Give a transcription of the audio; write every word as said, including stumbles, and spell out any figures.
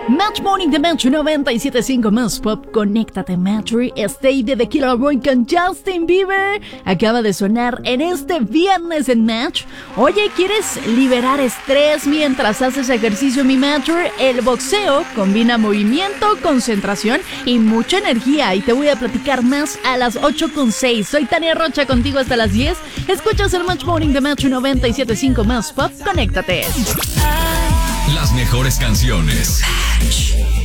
Match Morning de Match noventa y siete punto cinco más Pop. Conéctate, Matchery. Stay de The Killer Boy con Justin Bieber acaba de sonar en este viernes en Match. Oye, ¿quieres liberar estrés mientras haces ejercicio, mi Matcher? El boxeo combina movimiento, concentración y mucha energía, y te voy a platicar más a las ocho con seis. Soy Tania Rocha, contigo hasta las diez. Escuchas el Match Morning de Match noventa y siete punto cinco más Pop. Conéctate. Las mejores canciones. Match.